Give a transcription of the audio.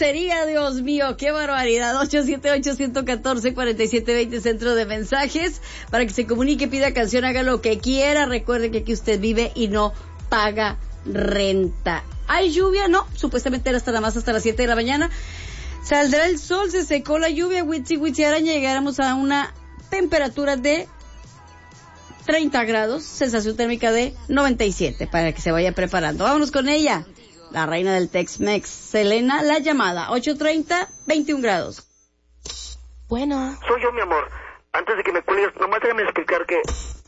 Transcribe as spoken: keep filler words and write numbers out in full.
grosería, Dios mío, qué barbaridad. ocho siete ocho, uno uno cuatro, cuatro siete dos cero, centro de mensajes, para que se comunique, pida canción, haga lo que quiera. Recuerde que aquí usted vive y no paga renta. ¿Hay lluvia? No, supuestamente era hasta nada más hasta las siete de la mañana. Saldrá el sol, se secó la lluvia, witsi witsi araña, llegaremos a una temperatura de treinta grados, sensación térmica de noventa y siete, para que se vaya preparando. Vámonos con ella, la reina del Tex-Mex, Selena, la llamada, ocho treinta, veintiún grados. Bueno. Soy yo, mi amor. Antes de que me cuelgues, nomás déjame explicar que